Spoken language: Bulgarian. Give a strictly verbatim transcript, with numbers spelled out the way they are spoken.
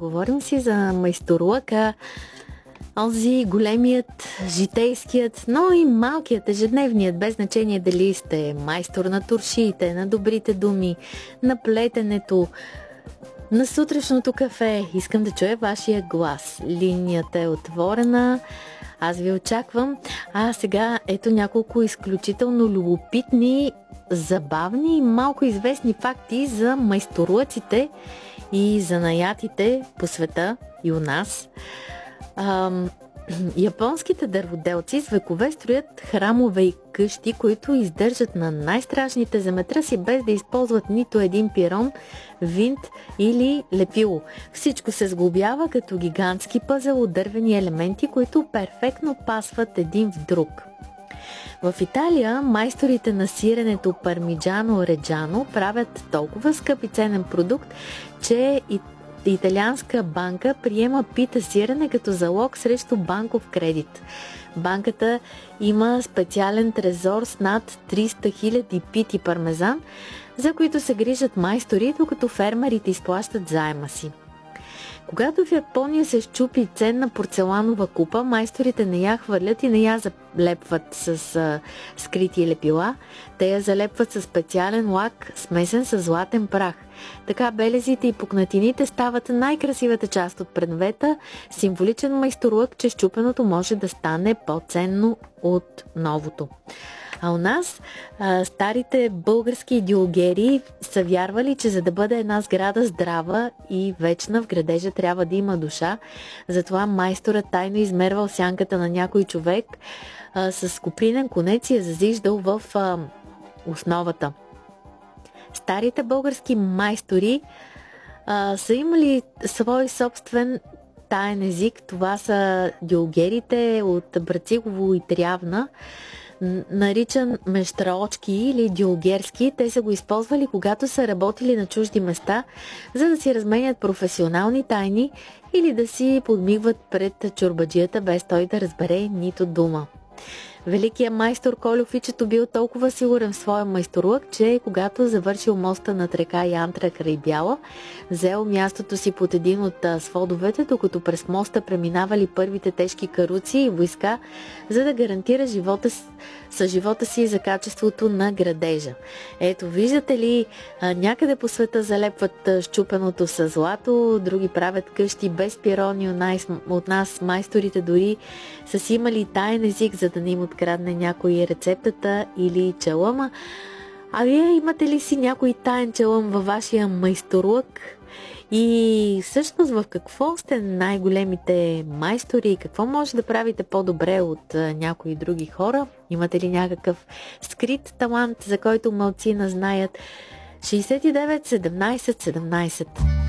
Говорим си за майсторлъка, онзи големият, житейският, но и малкият, ежедневният, без значение дали сте майстор на туршиите, на добрите думи, на плетенето, на сутрешното кафе. Искам да чуя вашия глас. Линията е отворена. Аз ви очаквам. А сега ето няколко изключително любопитни, забавни и малко известни факти за майсторлъците и занаятите по света и у нас. Ам, японските дърводелци с векове строят храмове и къщи, които издържат на най-страшните земетръси, без да използват нито един пирон, винт или лепило. Всичко се сглобява като гигантски пъзел от дървени елементи, които перфектно пасват един в друг. В Италия майсторите на сиренето Пармиджано Реджано правят толкова скъп и ценен продукт, че и италианска банка приема пита сирене като залог срещу банков кредит. Банката има специален трезор с над триста хиляди пити пармезан, за които се грижат майстори, докато фермерите изплащат заема си. Когато в Япония се счупи ценна порцеланова купа, майсторите не я хвърлят и не я залепват с а, скрити лепила. Те я залепват с специален лак, смесен с златен прах. Така белезите и пукнатините стават най-красивата част от предмета, символичен майсторлък, че счупеното може да стане по-ценно от новото. А у нас а, старите български идеологери са вярвали, че за да бъде една сграда здрава и вечна, в градежа трябва да има душа. Затова майсторът тайно измервал сянката на някой човек а, с копринен конец и я зазиждал в а, основата. Старите български майстори а, са имали свой собствен таен език. Това са диогерите от Брацигово и Трявна, наричан мещраочки или диогерски. Те са го използвали, когато са работили на чужди места, за да си разменят професионални тайни или да си подмигват пред чорбаджията, без той да разбере нито дума. Великият майстор Кольо Фичето бил толкова сигурен в своя майсторлък, че когато завършил моста над река Янтра край Бяла, взел мястото си под един от сводовете, докато през моста преминавали първите тежки каруци и войска, за да гарантира живота с живота си за качеството на градежа. Ето, виждате ли, някъде по света залепват счупеното с злато, други правят къщи без пирони. От нас майсторите дори са си имали таен език, за да не им открадне някой рецептата или челъма. А вие имате ли си някой таен челъм във вашия майсторлък? И всъщност в какво сте най-големите майстори? Какво може да правите по-добре от някои други хора? Имате ли някакъв скрит талант, за който малцина знаят? шейсет и девет седемнайсет седемнайсет